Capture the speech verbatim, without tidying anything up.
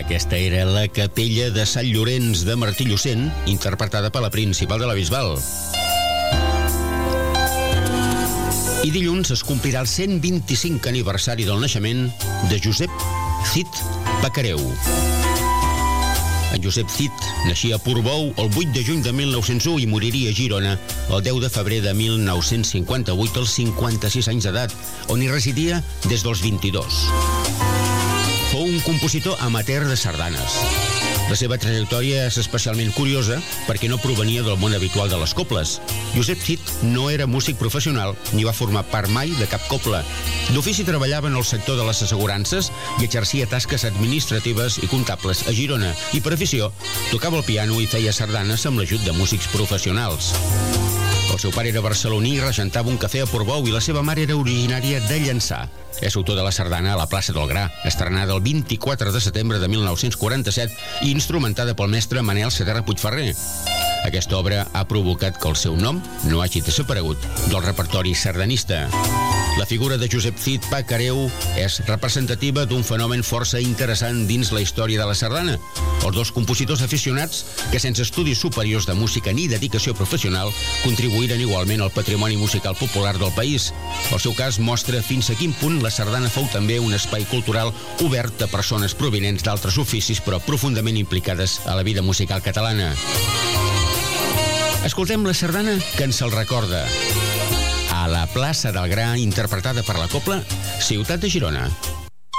Aquesta era la capella de Sant Llorenç de Martí Llucent, interpretada per la principal de la Bisbal. I dilluns es complirà el cent vint-i-cinquè aniversari del naixement de Josep Cid Pacareu. En Josep Cid naixia a Portbou el vuit de juny de mil nou-cents u i moriria a Girona el deu de febrer de mil nou-cents cinquanta-vuit als cinquanta-sis anys d'edat, on hi residia des dels vint-i-dos. Fou un compositor amateur de sardanes. La seva trajectòria és especialment curiosa perquè no provenia del món habitual de les coples. Josep Cid no era músic professional ni va formar part mai de cap copla. D'ofici treballava en el sector de les assegurances i exercia tasques administratives i comptables a Girona i per afició tocava el piano i feia sardanes amb l'ajut de músics professionals. El seu pare era barceloní i regentava un cafè a Portbou i la seva mare era originària de Llançà. És autor de la sardana a la plaça del Gra, estrenada el vint-i-quatre de setembre de mil nou-cents quaranta-set i instrumentada pel mestre Manel Segarra Puigferrer. Aquesta obra ha provocat que el seu nom no hagi desaparegut del repertori sardanista. La figura de Josep Cid Pacareu és representativa d'un fenomen força interessant dins la història de la sardana. Els dos compositors aficionats, que sense estudis superiors de música ni dedicació professional, contribuïren igualment al patrimoni musical popular del país. El seu cas mostra fins a quin punt la sardana fou també un espai cultural obert a persones provinents d'altres oficis però profundament implicades a la vida musical catalana. Escoltem la sardana que ens el recorda. A la plaça del Gra, interpretada per la copla Ciutat de Girona.